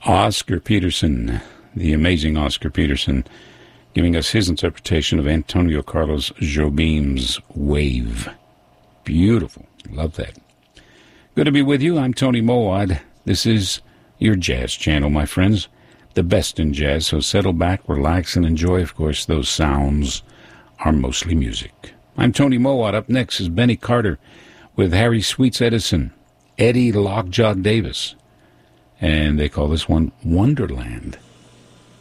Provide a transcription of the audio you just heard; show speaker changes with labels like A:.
A: Oscar Peterson, the amazing Oscar Peterson, giving us his interpretation of Antonio Carlos Jobim's Wave. Beautiful. Love that. Good to be with you. I'm Tony Mowat. This is your Jazz Channel, my friends. The best in jazz, so settle back, relax, and enjoy. Of course, those sounds are mostly music. I'm Tony Mowat. Up next is Benny Carter with Harry Sweets Edison, Eddie Lockjaw Davis, and they call this one Wonderland.